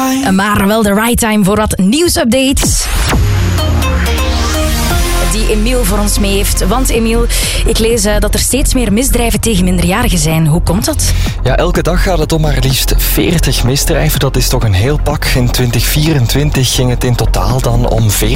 time. Maar wel de right time voor wat nieuwsupdates die Emiel voor ons mee heeft. Want Emiel, ik lees dat er steeds meer misdrijven tegen minderjarigen zijn. Hoe komt dat? Ja, elke dag gaat het om maar liefst 40 misdrijven. Dat is toch een heel pak. In 2024 ging het in totaal dan om 14.719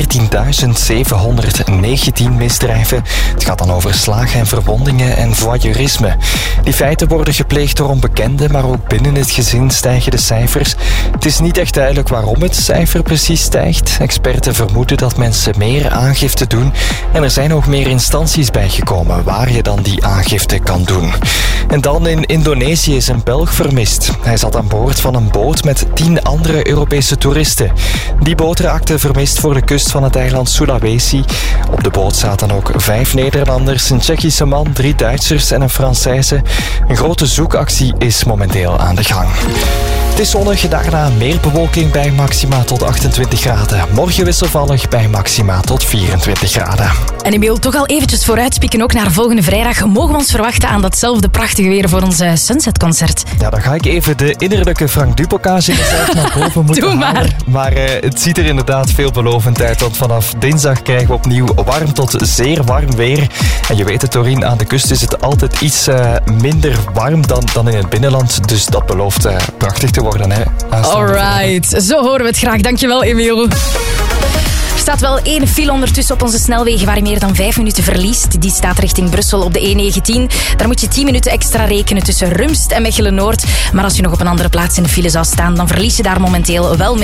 misdrijven. Het gaat dan over slagen en verwondingen en voyeurisme. Die feiten worden gepleegd door onbekenden, maar ook binnen het gezin stijgen de cijfers. Het is niet echt duidelijk waarom het cijfer precies stijgt. Experten vermoeden dat mensen meer aangifte doen. En er zijn ook meer instanties bijgekomen waar je dan die aangifte kan doen. En dan in Indonesië is een Belg vermist. Hij zat aan boord van een boot met 10 andere Europese toeristen. Die boot raakte vermist voor de kust van het eiland Sulawesi. Op de boot zaten ook 5 Nederlanders, een Tsjechische man, 3 Duitsers en een Française. Een grote zoekactie is momenteel aan de gang. Het is zonnig, daarna meer bewolking bij maxima tot 28 graden. Morgen wisselvallig bij maxima tot 24 graden. En Emiel, toch al eventjes vooruitspieken ook naar volgende vrijdag. Mogen we ons verwachten aan datzelfde prachtige weer voor ons Sunset-concert? Ja, dan ga ik even de innerlijke Frank Dupelcage naar boven moeten Doe maar. halen. Maar het ziet er inderdaad veelbelovend uit, want vanaf dinsdag krijgen we opnieuw warm tot zeer warm weer. En je weet het, Doreen, aan de kust is het altijd iets minder warm dan in het binnenland. Dus dat belooft prachtig te worden, hè. Alright, zo horen we het graag. Dankjewel, Emiel. Er staat wel 1 file ondertussen op onze snelwegen waar je meer dan 5 minuten verliest. Die staat richting Brussel op de E19. Daar moet je 10 minuten extra rekenen tussen Rumst en Mechelen-Noord. Maar als je nog op een andere plaats in de file zou staan, dan verlies je daar momenteel wel